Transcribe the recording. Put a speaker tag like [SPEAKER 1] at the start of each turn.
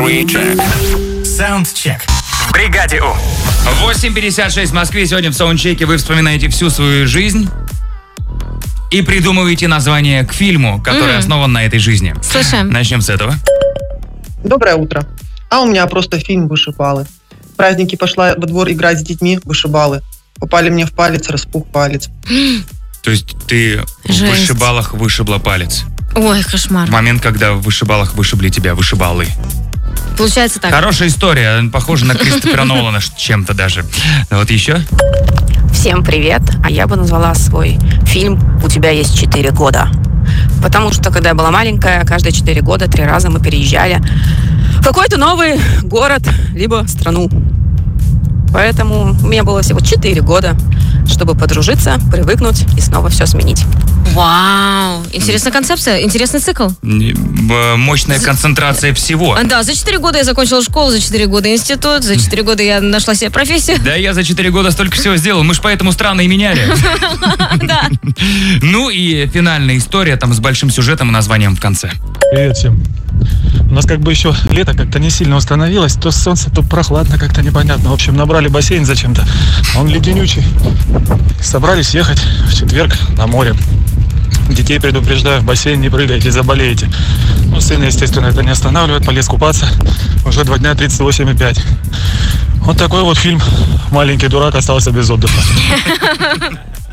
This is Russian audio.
[SPEAKER 1] Саундчек. В бригаде У.
[SPEAKER 2] 8:56 в Москве. Сегодня в саундчеке вы вспоминаете всю свою жизнь и придумываете название к фильму, который основан на этой жизни.
[SPEAKER 3] Слушаем.
[SPEAKER 2] Начнем с этого.
[SPEAKER 4] Доброе утро. А у меня просто фильм «Вышибалы». В праздники пошла во двор играть с детьми вышибалы. Попали мне в палец, распух палец.
[SPEAKER 2] То есть ты в вышибалах вышибла палец.
[SPEAKER 3] Ой, кошмар.
[SPEAKER 2] Момент, когда в вышибалах вышибли тебя вышибалы.
[SPEAKER 3] Получается так.
[SPEAKER 2] Хорошая история. Похожа на Кристофера Нолана чем-то даже. Вот еще.
[SPEAKER 5] Всем привет. А я бы назвала свой фильм «У тебя есть 4 года». Потому что, когда я была маленькая, каждые 4 года 3 раза мы переезжали в какой-то новый город, либо страну. Поэтому у меня было всего 4 года, чтобы подружиться, привыкнуть и снова все сменить.
[SPEAKER 3] Вау! Интересная концепция, интересный цикл.
[SPEAKER 2] Мощная концентрация всего.
[SPEAKER 3] Да, за 4 года я закончила школу, за 4 года институт, за 4 года я нашла себе профессию.
[SPEAKER 2] Да, я за 4 года столько всего сделал. Мы ж поэтому страны и меняли.
[SPEAKER 3] Да.
[SPEAKER 2] Ну и финальная история там с большим сюжетом и названием в конце.
[SPEAKER 6] Привет всем. У нас как бы еще лето как-то не сильно установилось. То солнце, то прохладно, как-то непонятно. В общем, набрали бассейн зачем-то. Он леденючий. Собрались ехать в четверг на море. Детей предупреждаю, в бассейн не прыгайте, заболеете. Ну, сына, естественно, это не останавливает. Полез купаться. Уже 2 дня 38,5. Вот такой вот фильм. Маленький дурак остался без отдыха.